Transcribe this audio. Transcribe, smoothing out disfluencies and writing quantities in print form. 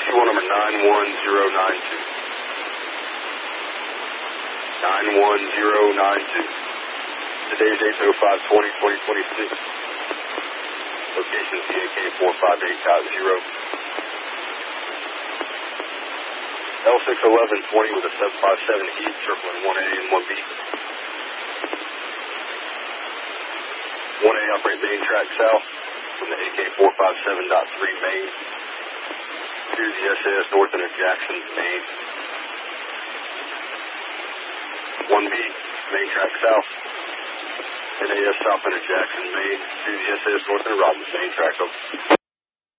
Seawall number 91092. 91092. Today's date 05/20/2026. Location CAK 458.0. L61120 with a 757 East, circling 1A and 1B. 1A operate main track south from the AK 457.3 main to the SAS north into Jackson, Maine. 1B, main track south. NAS south into Jackson, Maine to the SAS north into Robbins, main track over.